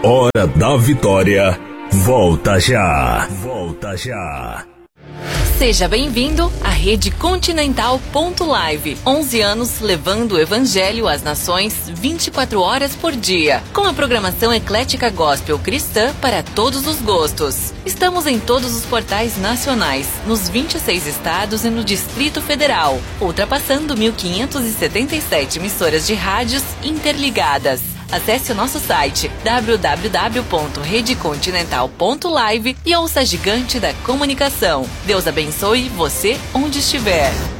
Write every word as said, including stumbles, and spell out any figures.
Hora da Vitória, volta já. Volta já. Seja bem-vindo à Rede Continental ponto live. onze anos levando o Evangelho às nações vinte e quatro horas por dia. Com a programação eclética gospel cristã para todos os gostos. Estamos em todos os portais nacionais, nos vinte e seis estados e no Distrito Federal, ultrapassando mil quinhentas e setenta e sete emissoras de rádios interligadas. Acesse o nosso site w w w ponto rede continental ponto live e ouça a gigante da comunicação. Deus abençoe você onde estiver.